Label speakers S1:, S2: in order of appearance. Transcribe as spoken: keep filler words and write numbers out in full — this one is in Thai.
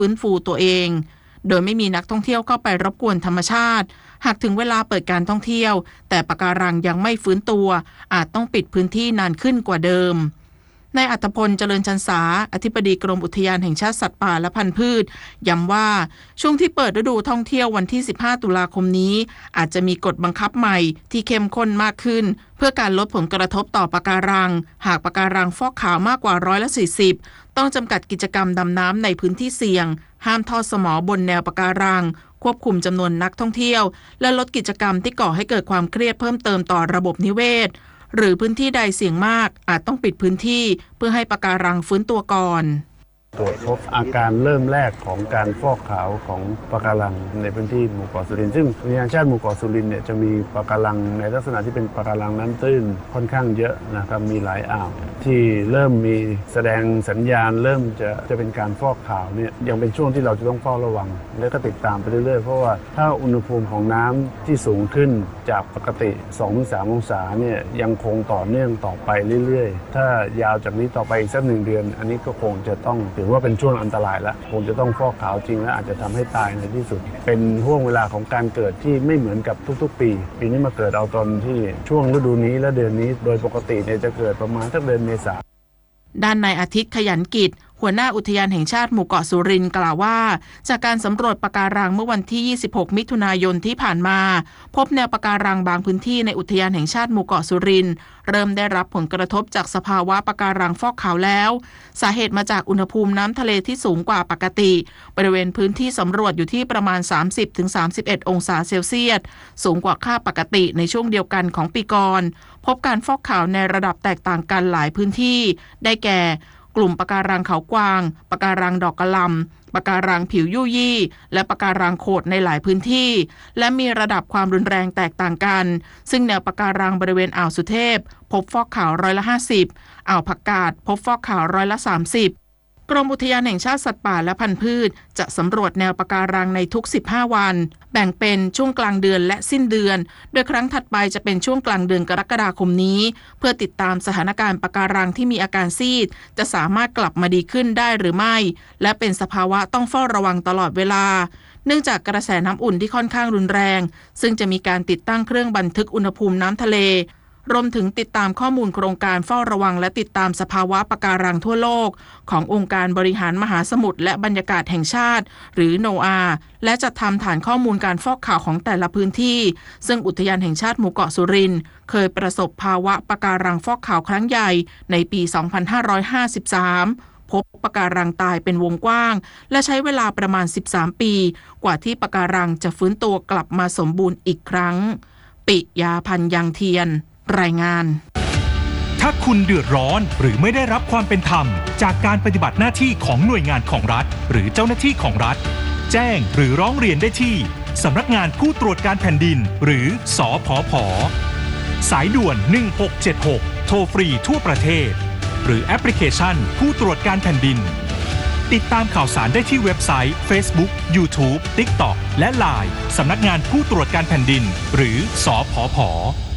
S1: ฟื้นฟูตัวเองโดยไม่มีนักท่องเที่ยวเข้าไปรบกวนธรรมชาติหากถึงเวลาเปิดการท่องเที่ยวแต่ปะการังยังไม่ฟื้นตัวอาจต้องปิดพื้นที่นานขึ้นกว่าเดิมนายอัธพลเจริญชันษาอธิบดีกรมอุทยานแห่งชาติสัตว์ป่าและพันธุ์พืชย้ำว่าช่วงที่เปิดฤดูท่องเที่ยววันที่สิบห้าตุลาคมนี้อาจจะมีกฎบังคับใหม่ที่เข้มข้นมากขึ้นเพื่อการลดผลกระทบต่อปะการังหากปะการังฟอกขาวมากกว่าร้อยละสี่สิบต้องจำกัดกิจกรรมดำน้ำในพื้นที่เสี่ยงห้ามทอดสมอบนแนวปะการังควบคุมจำนวนนักท่องเที่ยวและลดกิจกรรมที่ก่อให้เกิดความเครียดเพิ่มเติมต่อระบบนิเวศหรือพื้นที่ใดเสี่ยงมากอาจต้องปิดพื้นที่เพื่อให้ปะการังฟื้นตัวก่อน
S2: ตรวจพบอาการเริ่มแรกของการฟอกขาวของปะการังในพื้นที่หมู่เกาะสุรินทร์ซึ่งอุทยานชาติหมู่เกาะสุรินทร์เนี่ยจะมีปะการังในลักษณะที่เป็นปะการังน้ำตื้นค่อนข้างเยอะนะครับมีหลายอ่าวที่เริ่มมีแสดงสัญญาณเริ่มจะจะเป็นการฟอกขาวเนี่ยยังเป็นช่วงที่เราจะต้องเฝ้าระวังและก็ติดตามไปเรื่อยๆเพราะว่าถ้าอุณหภูมิของน้ำที่สูงขึ้นจากปกติ สองถึงสาม องศาเนี่ยยังคงต่อเนื่องต่อไปเรื่อยๆถ้ายาวจากนี้ต่อไปอีกสักหนึ่งเดือนอันนี้ก็คงจะต้องถือว่าเป็นช่วงอันตรายแล้วคงจะต้องฟอกขาวจริงและอาจจะทำให้ตายในที่สุดเป็นห่วงเวลาของการเกิดที่ไม่เหมือนกับทุกๆปีปีนี้มาเกิดเอาตอนที่ช่วงฤดูนี้และเดือนนี้โดยปกติเนี่ยจะเกิดประมาณสักเดือนเมษา
S1: ด้านนายอาทิตย์ขยันกิจหัวหน้าอุทยานแห่งชาติหมู่เกาะสุรินทร์กล่าวว่าจากการสำรวจปะการังเมื่อวันที่ยี่สิบหกมิถุนายนที่ผ่านมาพบแนวปะการังบางพื้นที่ในอุทยานแห่งชาติหมู่เกาะสุรินทร์เริ่มได้รับผลกระทบจากสภาวะปะการังฟอกขาวแล้วสาเหตุมาจากอุณหภูมิน้ำทะเลที่สูงกว่าปกติบริเวณพื้นที่สำรวจอยู่ที่ประมาณ สามสิบถึงสามสิบเอ็ด องศาเซลเซียสสูงกว่าค่าปกติในช่วงเดียวกันของปีก่อนพบการฟอกขาวในระดับแตกต่างกันหลายพื้นที่ได้แก่กลุ่มปะการังเขากวางปะการังดอกกะหล่ำปะการังผิวยู่ยี่และปะการังโขดในหลายพื้นที่และมีระดับความรุนแรงแตกต่างกันซึ่งแนวปะการังบริเวณอ่าวสุเทพพบฟอกขาวร้อยละห้าสิบอ่าวผักกาดพบฟอกขาวร้อยละสามสิบกรมอุทยานแห่งชาติสัตว์ป่าและพันธุ์พืชจะสำรวจแนวปะการังในทุกสิบห้าวันแบ่งเป็นช่วงกลางเดือนและสิ้นเดือนโดยครั้งถัดไปจะเป็นช่วงกลางเดือนกรกฎาคมนี้เพื่อติดตามสถานการณ์ปะการังที่มีอาการซีดจะสามารถกลับมาดีขึ้นได้หรือไม่และเป็นสภาวะต้องเฝ้าระวังตลอดเวลาเนื่องจากกระแสน้ำอุ่นที่ค่อนข้างรุนแรงซึ่งจะมีการติดตั้งเครื่องบันทึกอุณหภูมิน้ำทะเลรวมถึงติดตามข้อมูลโครงการเฝ้าระวังและติดตามสภาวะปะการังทั่วโลกขององค์การบริหารมหาสมุทรและบรรยากาศแห่งชาติหรือโนอาและจัดทำฐานข้อมูลการฟอกขาวของแต่ละพื้นที่ซึ่งอุทยานแห่งชาติหมู่เกาะสุรินทร์เคยประสบภาวะปะการังฟอกขาวครั้งใหญ่ในปี สองพันห้าร้อยห้าสิบสาม พบปะการังตายเป็นวงกว้างและใช้เวลาประมาณสิบสามปีกว่าที่ปะการังจะฟื้นตัวกลับมาสมบูรณ์อีกครั้งปิยาพันธ์ยังเทียนรายงาน
S3: ถ้าคุณเดือดร้อนหรือไม่ได้รับความเป็นธรรมจากการปฏิบัติหน้าที่ของหน่วยงานของรัฐหรือเจ้าหน้าที่ของรัฐแจ้งหรือร้องเรียนได้ที่สำนักงานผู้ตรวจการแผ่นดินหรือสผผ.สายด่วนหนึ่งหกเจ็ดหกโทรฟรีทั่วประเทศหรือแอปพลิเคชันผู้ตรวจการแผ่นดินติดตามข่าวสารได้ที่เว็บไซต์ Facebook YouTube TikTok และ ไลน์ สำนักงานผู้ตรวจการแผ่นดินหรือสผผ.